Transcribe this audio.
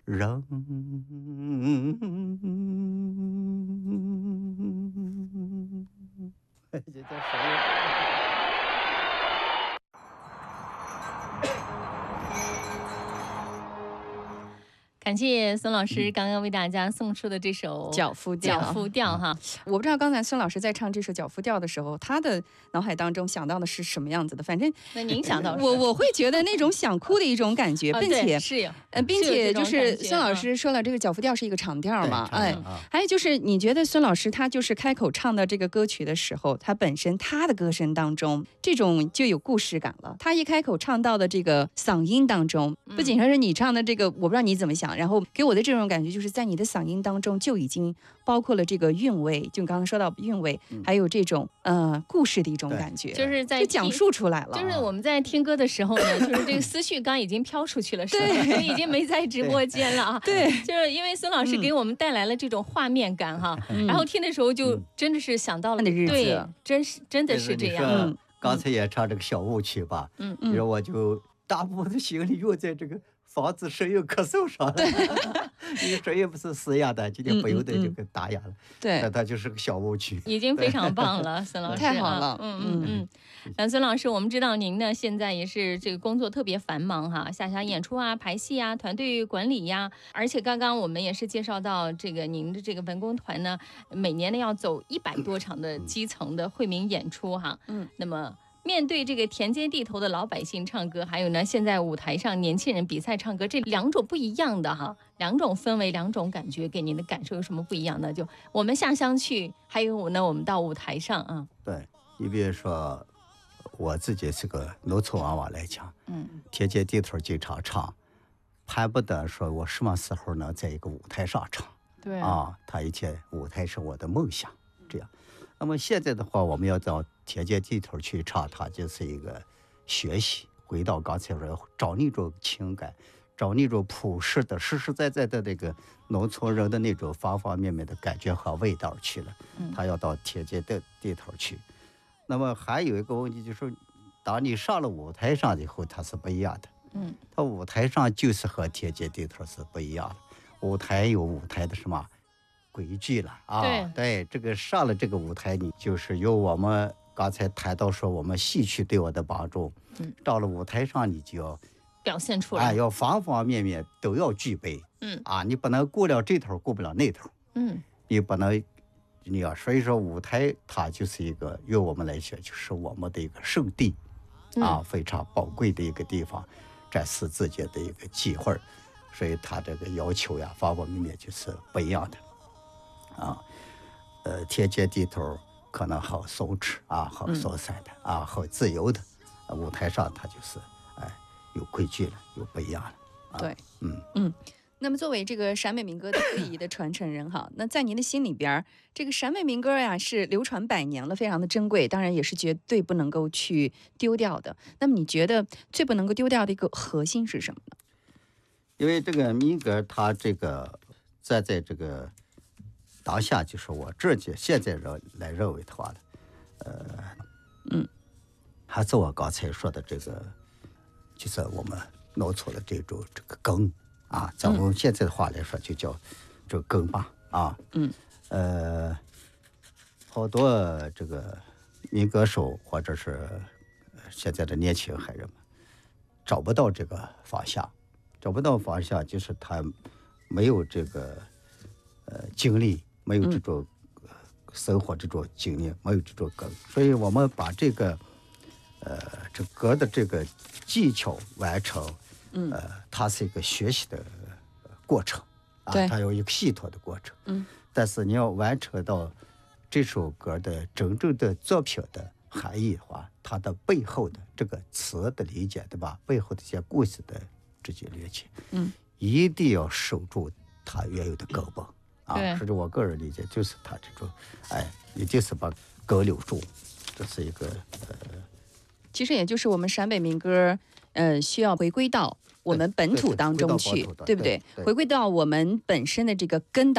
人。这叫什么？ 感谢孙老师刚刚为大家送出的这首脚夫调。 脚夫调哈， 我不知道刚才孙老师在唱这首脚夫调的时候，他的脑海当中想到的是什么样子的。反正那您想到我会觉得那种想哭的一种感觉，并且是有， 并且就是孙老师说了，这个脚夫调是一个长调嘛，还有就是你觉得孙老师他就是开口唱到这个歌曲的时候，他本身他的歌声当中这种就有故事感了。他一开口唱到的这个嗓音当中，不仅说是你唱的这个，我不知道你怎么想，然后给我的这种感觉就是在你的嗓音当中就已经包括了这个韵味，就你刚刚说到韵味，还有这种故事的一种感觉， 就是在讲述出来了。 就是我们在听歌的时候呢，就是这个思绪刚已经飘出去了，是吧？所以已经没在直播间了啊。 对， 就是因为孙老师给我们带来了这种画面感哈，然后听的时候就真的是想到了日子， 对，真的是这样。 刚才也唱这个小舞曲吧，然后我就大部分的心里用在这个房子声音咳嗽上了，因为声音不是嘶哑的，今天不由得就给打哑了。 对， 那它就是个小舞曲， 已经非常棒了，孙老师太好了。 孙老师，我们知道您呢现在也是这个工作特别繁忙哈，下辖演出啊、排戏啊、团队管理呀，而且刚刚我们也是介绍到这个您的这个文工团呢，每年呢要走100多场的基层的惠民演出哈。那么面对这个田间地头的老百姓唱歌，还有呢现在舞台上年轻人比赛唱歌，这两种不一样的哈，两种氛围，两种感觉，给您的感受有什么不一样的？就我们下乡去，还有呢我们到舞台上啊。 对，你比如说我自己是个农村娃娃来讲，田间地头经常唱，盼不得说我什么时候能在一个舞台上唱。 对他以前舞台是我的梦想，这样。那么现在的话，我们要到田间地头去唱，它就是一个学习，回到刚才说找那种情感，找那种朴实的、实实在在的那个农村人的那种方方面面的感觉和味道去了。他要到田间的地头去。那么还有一个问题就是，当你上了舞台上以后，它是不一样的。它舞台上就是和田间地头是不一样的。舞台有舞台的什么规矩了啊？对，这个上了这个舞台，你就是有我们刚才谈到说我们戏曲对我的帮助。到了舞台上，你就要表现出来， 要方方面面都要具备。你不能顾了这头，顾不了那头。你不能，你要所以说舞台它就是一个，于我们来说就是我们的一个圣地非常宝贵的一个地方，展示自己的一个机会，所以它这个要求呀，方方面面就是不一样的。田间地头可能好松弛好松散的好自由的，舞台上它就是有规矩了，有不一样了。 对，那么作为这个陕北民歌的最仪的传承人哈，那在您的心里边，这个陕北民歌呀是流传100年了，非常的珍贵，当然也是绝对不能够去丢掉的。那么你觉得最不能够丢掉的一个核心是什么呢？ 因为这个民歌它这个在这个当下，就是我自己现在来认为的话呢，还是我刚才说的这个，就是我们农村的这个根在我们现在的话来说就叫这个根吧好多这个民歌手或者是现在的年轻孩人们找不到这个方向，就是他没有这个经历，没有这种生活这种经历，没有这种根，所以我们把这个这歌的这个技巧完成，它是一个学习的过程它有一个系统的过程，但是你要完成到这首歌的真正的作品的含义的话，它的背后的这个词的理解，对吧？背后的一些故事的这些理解，一定要守住它原有的根本所以我个人理解就是它这种，一定是把根留住，这是一个其实也就是我们陕北民歌，需要回归到我们本土当中去，对不对？回归到我们本身的这个根。